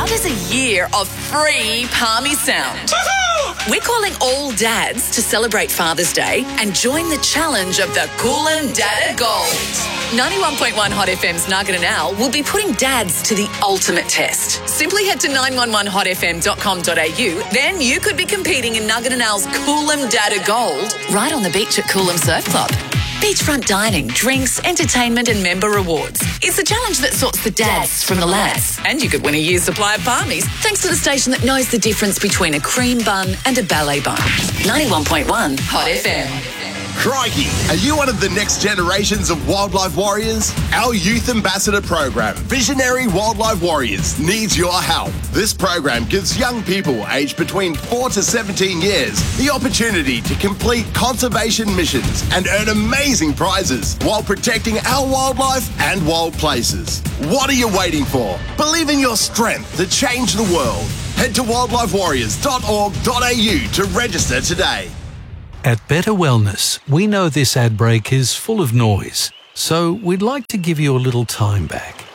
there's a year of free Palmy sound. We're calling all dads to celebrate Father's Day and join the challenge of the Coolum Dada Gold. 91.1 Hot FM's Nugget and Al will be putting dads to the ultimate test. Simply head to 911hotfm.com.au, then you could be competing in Nugget and Al's Coolum Dada Gold right on the beach at Coolum Surf Club. Beachfront dining, drinks, entertainment and member rewards. It's the challenge that sorts the dads from the lads. And you could win a year's supply of palmies thanks to the station that knows the difference between a cream bun and a ballet bun. 91.1 Hot FM. Crikey, are you one of the next generations of wildlife warriors? Our Youth Ambassador program, Visionary Wildlife Warriors, needs your help. This program gives young people aged between 4 to 17 years the opportunity to complete conservation missions and earn amazing prizes while protecting our wildlife and wild places. What are you waiting for? Believe in your strength to change the world. Head to wildlifewarriors.org.au to register today. At Better Wellness, we know this ad break is full of noise, so we'd like to give you a little time back.